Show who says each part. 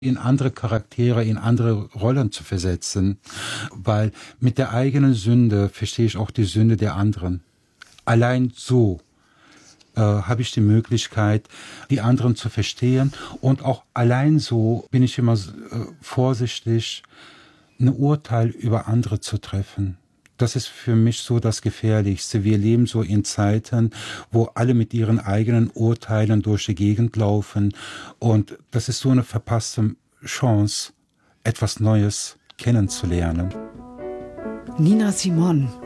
Speaker 1: in andere Charaktere, in andere Rollen zu versetzen, weil mit der eigenen Sünde verstehe ich auch die Sünde der anderen. Allein so habe ich die Möglichkeit, die anderen zu verstehen, und auch allein so bin ich immer vorsichtig, ein Urteil über andere zu treffen. Das ist für mich so das Gefährlichste. Wir leben so in Zeiten, wo alle mit ihren eigenen Urteilen durch die Gegend laufen. Und das ist so eine verpasste Chance, etwas Neues kennenzulernen.
Speaker 2: Nina Simon,